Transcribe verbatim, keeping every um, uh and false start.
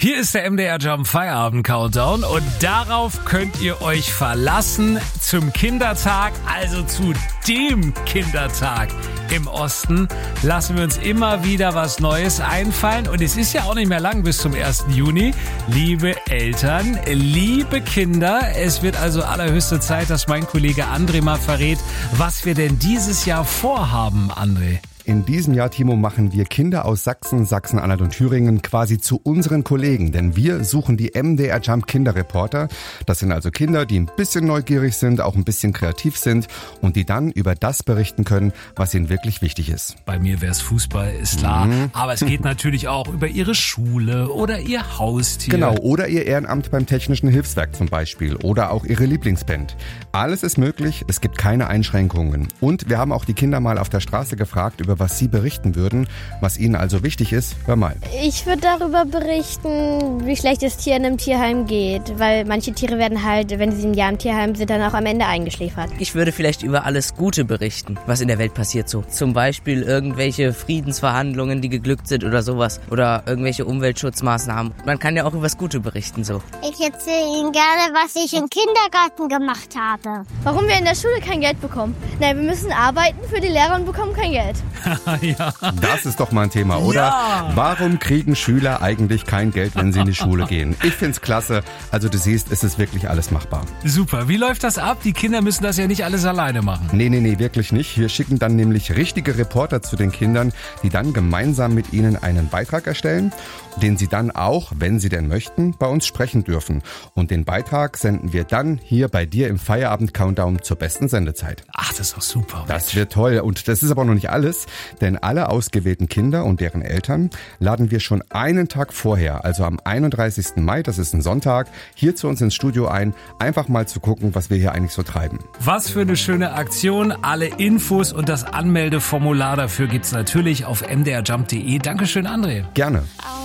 Hier ist der M D R Jump Feierabend Countdown und darauf könnt ihr euch verlassen zum Kindertag, also zu dem Kindertag im Osten. Lassen wir uns immer wieder was Neues einfallen und es ist ja auch nicht mehr lang bis zum ersten Juni. Liebe Eltern, liebe Kinder, es wird also allerhöchste Zeit, dass mein Kollege André mal verrät, was wir denn dieses Jahr vorhaben, André. In diesem Jahr, Timo, machen wir Kinder aus Sachsen, Sachsen-Anhalt und Thüringen quasi zu unseren Kollegen, denn wir suchen die M D R Jump Kinderreporter. Das sind also Kinder, die ein bisschen neugierig sind, auch ein bisschen kreativ sind und die dann über das berichten können, was ihnen wirklich wichtig ist. Bei mir wäre es Fußball, ist klar, mhm. aber es geht natürlich auch über ihre Schule oder ihr Haustier. Genau, oder ihr Ehrenamt beim Technischen Hilfswerk zum Beispiel oder auch ihre Lieblingsband. Alles ist möglich, es gibt keine Einschränkungen. Und wir haben auch die Kinder mal auf der Straße gefragt, über was sie berichten würden, was ihnen also wichtig ist. Hör mal. Ich würde darüber berichten, wie schlecht es Tieren im Tierheim geht, weil manche Tiere werden halt, wenn sie ein Jahr im Tierheim sind, dann auch am Ende eingeschläfert. Ich würde vielleicht über alles Gute berichten, was in der Welt passiert so. Zum Beispiel irgendwelche Friedensverhandlungen, die geglückt sind oder sowas. Oder irgendwelche Umweltschutzmaßnahmen. Man kann ja auch über das Gute berichten so. Ich erzähle Ihnen gerne, was ich im Kindergarten gemacht habe. Warum wir in der Schule kein Geld bekommen? Nein, wir müssen arbeiten für die Lehrer und bekommen kein Geld. Ja. Das ist doch mal ein Thema, oder? Ja. Warum kriegen Schüler eigentlich kein Geld, wenn sie in die Schule gehen? Ich find's klasse. Also du siehst, es ist wirklich alles machbar. Super. Wie läuft das ab? Die Kinder müssen das ja nicht alles alleine machen. Nee, nee, nee, wirklich nicht. Wir schicken dann nämlich richtige Reporter zu den Kindern, die dann gemeinsam mit ihnen einen Beitrag erstellen, den sie dann auch, wenn sie denn möchten, bei uns sprechen dürfen. Und den Beitrag senden wir dann hier bei dir im Feierabend-Countdown zur besten Sendezeit. Ach, das ist doch super. Das wird toll. Und das ist aber noch nicht alles, denn alle ausgewählten Kinder und deren Eltern laden wir schon einen Tag vorher, also am einunddreißigsten Mai, das ist ein Sonntag, hier zu uns ins Studio ein, einfach mal zu gucken, was wir hier eigentlich so treiben. Was für eine schöne Aktion. Alle Infos und das Anmeldeformular dafür gibt's natürlich auf m d r jump punkt d e. Dankeschön, André. Gerne.